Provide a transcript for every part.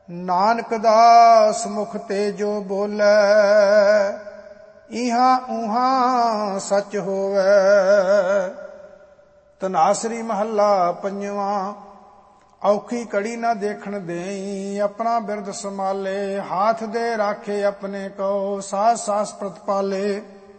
ਨਾਨਕ ਦਾਸ ਮੁਖ ਤੇ ਜੋ ਬੋਲੇ, ਇਹਾਂ ਉਹਾਂ ਸੱਚ ਹੋਵੇ। ਧਨਾਸਰੀ ਮਹੱਲਾ ਪੰਜਵਾਂ। ਔਖੀ ਕੜੀ ਨਾ ਦੇਖਣ ਦੇਈ, ਆਪਣਾ ਬਿਰਦ ਸੰਭਾਲੇ। ਹਾਥ ਦੇ ਰਾਖੇ ਆਪਣੇ ਕੋ, ਸਾਸ ਸਾਸ ਪ੍ਰਤਪਾਲੇ।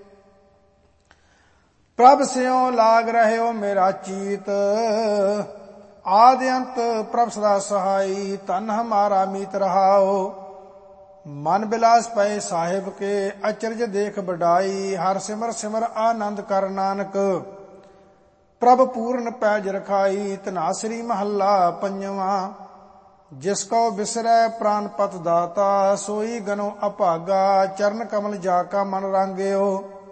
ਪ੍ਰਭ ਸਿਉ ਲਾਗ ਰਹਿਓ ਮੇਰਾ ਚੀਤ, ਆਦ ਅੰਤ ਪ੍ਰਭ ਸਦਾ ਸਹਾਈ। ਧਨ ਹਮਾਰਾ ਮੀਤ ਰਹਾਓ, ਮਨ ਬਿਲਾਸ ਪਏ ਸਾਹਿਬ ਕੇ। ਅਚਰਜ ਦੇਖ ਬਡਾਈ, ਹਰ ਸਿਮਰ ਸਿਮਰ ਆਨੰਦ ਕਰ ਨਾਨਕ। ਪ੍ਰਭ ਪੂਰਨ ਪੈਜ ਰਖਾਈ। ਧਨਾਸਰੀ ਮਹੱਲਾ ਪੰਜਵਾਂ। ਜਿਸ ਕੋ ਬਿਸਰੈ ਪ੍ਰਾਨ ਪਤ ਦਾਤਾ, ਸੋਈ ਗਨੋ ਅਭਾਗਾ। ਚਰਨ ਕਮਲ ਜਾ ਕਾ ਮਨ ਰਾਂਗਿਓ,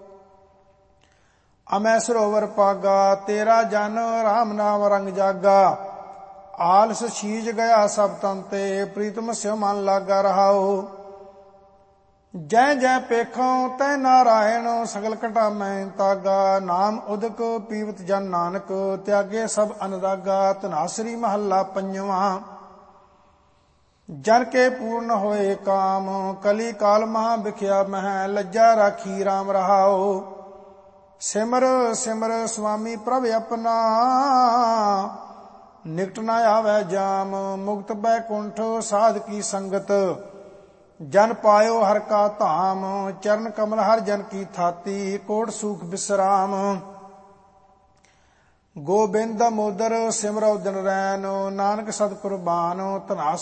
ਅਮੈ ਸਰੋਵਰ ਪਾਗਾ। ਤੇਰਾ ਜਨ ਰਾਮ ਨਾਮ ਰੰਗ ਜਾਗਾ, ਆਲਸ ਛੀਜ ਗਿਆ ਸਭ ਤਨ ਤੇ। ਪ੍ਰੀਤਮ ਸਿਉ ਮਨ ਲਾਗਾ ਰਹਾਓ, ਜੈ ਜੈ ਪੇਖੋਂ ਤੈ ਨਾਰਾਇਣ। ਸਗਲ ਘਟਾ ਮੈਂ ਤਾਗਾ, ਨਾਮ ਉਦਕ ਪੀਵਤ ਜਨ ਨਾਨਕ। ਤਿਆਗੇ ਸਭ ਅਨਦਾਗਾ। ਧਨਾਸਰੀ ਮਹੱਲਾ ਪੰਜਵਾਂ। ਜਨ ਕੇ ਪੂਰਨ ਹੋਏ ਕਾਮ, ਕਲੀ ਕਾਲ ਮਹਾ ਵਿਖਿਆ ਮਹਿ। ਲੱਜਾ ਰਾਖੀ ਰਾਮ ਰਹਾਓ, ਸਿਮਰ ਸਿਮਰ ਸੁਆਮੀ ਪ੍ਰਭ ਆਪਣਾ। ਨਿਕਟ ਨਾ ਆਵੈ ਜਾਮ, ਮੁਕਤ ਬੈਕੁੰਠ ਸਾਧ ਕੀ ਸੰਗਤ। ਜਨ ਪਾਇਓ ਹਰ ਕਾ ਧਾਮ, ਚਰਨ ਕਮਲ ਹਰ ਜਨ ਕੀ ਥਾਤੀ। ਕੋਟ ਸੂਖ ਬਿਸਰਾਮ, ਗੋਬਿੰਦ ਮੋਦਰ ਸਿਮਰਉ ਦਿਨ ਰੈਨ। ਨਾਨਕ ਸਤ ਕੁਰਬਾਨ। ਧਨਾਸ